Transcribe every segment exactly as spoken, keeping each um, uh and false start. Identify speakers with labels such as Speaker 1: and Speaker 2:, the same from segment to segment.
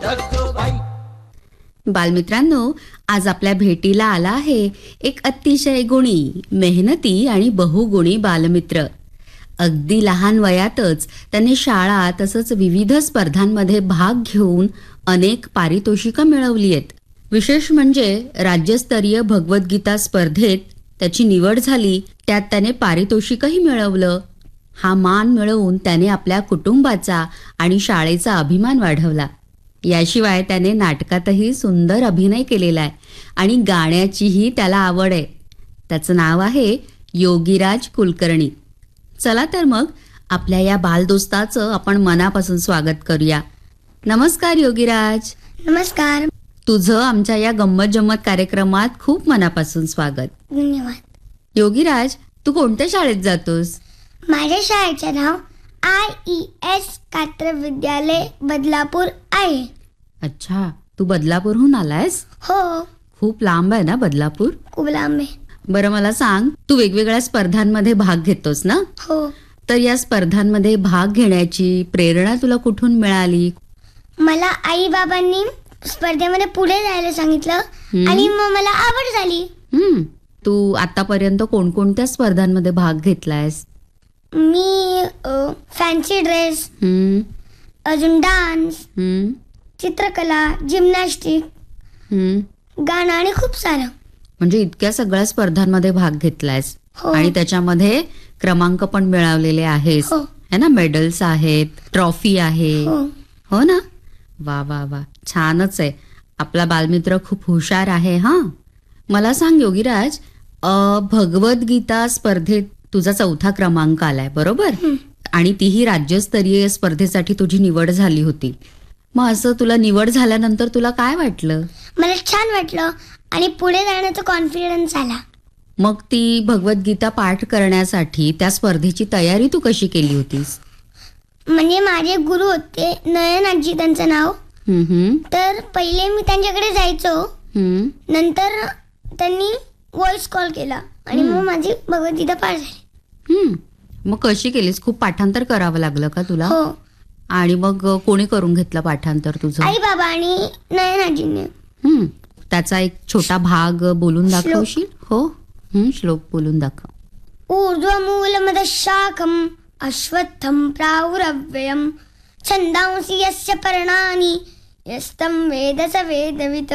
Speaker 1: बालमित्रांनो, आज आपल्या भेटीला आला आहे एक अतिशय गुणी, मेहनती आणि बहुगुणी बालमित्र. अगदी लहान वयातच त्याने शाळा तसंच विविध स्पर्धांमध्ये भाग घेऊन अनेक पारितोषिकं मिळवली आहेत. विशेष म्हणजे राज्यस्तरीय भगवद्गीता स्पर्धेत त्याची निवड झाली, त्यात त्याने पारितोषिकही मिळवलं. हा मान मिळवून त्याने आपल्या कुटुंबाचा आणि शाळेचा अभिमान वाढवला. याशिवाय त्याने नाटकातही सुंदर अभिनय केलेला आहे आणि गाण्याचीही त्याला आवड आहे. त्याचं नाव आहे योगीराज कुलकर्णी. चला तर मग आपल्या या बालदोस्ताचं आपण मनापासून स्वागत करूया. नमस्कार योगीराज.
Speaker 2: नमस्कार.
Speaker 1: तुझं आमच्या या गंमत जम्मत कार्यक्रमात खूप मनापासून स्वागत.
Speaker 2: धन्यवाद.
Speaker 1: योगीराज, तू कोणत्या शाळेत जातोस?
Speaker 2: माझ्या शाळेचे नाव आय ई एस कात्र विद्यालय बदलापूर आहे.
Speaker 1: अच्छा, तू बदलापूरहून आलायस?
Speaker 2: हो.
Speaker 1: खूप लांब आहे ना बदलापूर?
Speaker 2: खूप लांब आहे.
Speaker 1: बरं, मला सांग, तू वेगवेगळ्या स्पर्धांमध्ये भाग घेतोस ना?
Speaker 2: हो.
Speaker 1: तर या स्पर्धांमध्ये भाग घेण्याची प्रेरणा तुला कुठून मिळाली?
Speaker 2: मला आई बाबांनी स्पर्धेमध्ये पुढे जायला सांगितलं आणि मग मला आवड झाली.
Speaker 1: हम्म. तू आतापर्यंत कोणकोणत्या स्पर्धांमध्ये भाग घेतलायस?
Speaker 2: मी फॅन्सी ड्रेस, अजून डान्स, चित्रकला, जिम्नॅस्टिक, गाणं आणि खूप सारं.
Speaker 1: म्हणजे इतक्या सगळ्या स्पर्धांमध्ये भाग घेतलायस.
Speaker 2: हो.
Speaker 1: आणि त्याच्यामध्ये क्रमांक पण मिळवलेले आहेस,
Speaker 2: हो.
Speaker 1: है ना? मेडल्स आहेत, ट्रॉफी आहे.
Speaker 2: हो.
Speaker 1: हो ना? वा वा वा, छानच आहे. आपला बालमित्र खूप हुशार आहे. हा, मला सांग योगीराज, भगवद्गीता स्पर्धेत तुझा चौथा क्रमांक आलाय, बरोबर? आणि तीही राज्यस्तरीय स्पर्धेसाठी तुझी निवड झाली होती. मग असं तुला निवड झाल्यानंतर तुला काय वाटलं?
Speaker 2: मला छान वाटलं आणि पुढे जाण्याचा कॉन्फिडन्स आला.
Speaker 1: मग ती भगवद्गीता पाठ करण्यासाठी त्या स्पर्धेची तयारी तू कशी केली होतीस?
Speaker 2: म्हणजे माझे गुरु होते नयन आजी, त्यांचं नाव. तर पहिले मी त्यांच्याकडे जायचो, नंतर त्यांनी व्हॉइस कॉल केला आणि मग माझी भगवद्गीता पाठ झाली.
Speaker 1: मग कशी केलीस? खूप पाठांतर करावं लागलं का तुला?
Speaker 2: हो.
Speaker 1: आणि मग कोणी करून घेतलं पाठांतर तुझं?
Speaker 2: आई बाबा आणि नयन आजीने.
Speaker 1: त्याचा एक छोटा भाग बोलून दाखवशील? हो, श्लोक बोलून दाखव.
Speaker 2: ऊर्ध्वमूलमधः शाखम् अश्वत्थं प्राहुरव्ययम् छन्दांसि यस्य पर्णानि यस्तं वेद स वेदवित्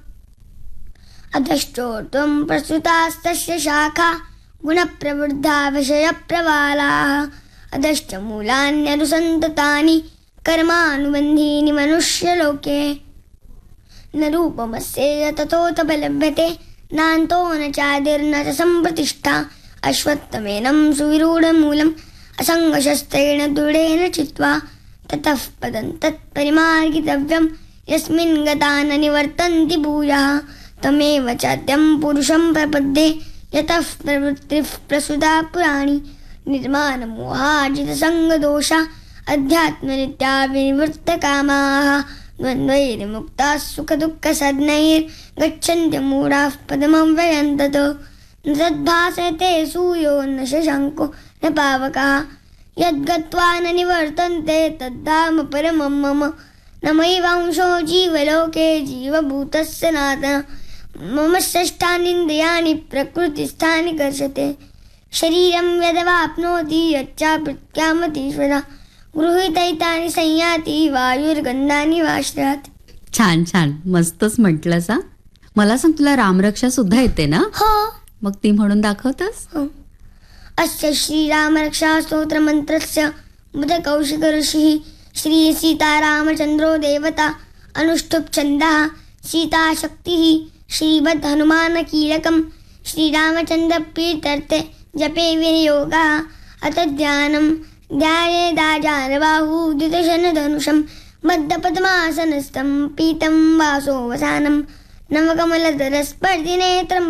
Speaker 2: अधश्चोर्ध्वं प्रसृतास्तस्य शाखा गुणप्रवृद्धा विषयप्रवालाः अधश्च मूलान्यनुसन्ततानि कर्मानुबन्धीनि मनुष्यलोके न रूपमस्य ततोऽपलभ्यते नान्तो न चादिर्न च सम्प्रतिष्ठा अश्वत्थमेनं सुविरूढमूलम् असङ्गशस्त्रेण दृढेन चित्वा ततः पदं तत्परिमार्गितव्यं यस्मिन् गता न निवर्तन्ति भूयः तमेव चाद्यं पुरुषं प्रपद्ये यतः प्रवृत्तिः प्रसुता पुराणी निर्माणमोहाजितसङ्गदोषा अध्यात्मनित्या विनिवृत्तकामाः द्वन्द्वैर्मुक्ताः सुखदुःखसद्नैर्गच्छन्त्यमूढाः पदमव्ययं ततो न तद्भासते सूर्यो न शशाङ्को न पावकः यद्गत्वा न निवर्तन्ते तद्धाम परमं मम न मयिवांशो जीवलोके जीवभूतः सनातनः मम षष्ठानीन्द्रियाणि प्रकृतिस्थानि कर्षते शरीरं यदवाप्नोति यच्चाप्युत्क्रामतीश्वरः गृहीतैतानि संयाति वायुर्गन्धानि वाश्रयात्. छान
Speaker 1: छान, मस्तच म्हटलंस. हा, मला सांग, तुला रामरक्षा सुद्धा येते ना?
Speaker 2: हो.
Speaker 1: मग ती म्हणून दाखवतस?
Speaker 2: हो. अस्य श्रीरामरक्षा स्तोत्र मंत्रस्य बुधकौशिक ऋषिः श्री सीतारामचंद्रो देवता अनुष्ठुप छन्दः सीताशक्तिः श्रीवद् हनुमान कीलकं श्रीरामचंद्र प्रीत्यर्थे जपे विनियोगः अथ ध्यानं ध्यायेदाजानबाहुदितशनधनुषं बद्धपद्मासनस्थं पीतं वासोवसानं नवकमलधरस्पर्धिनेत्रं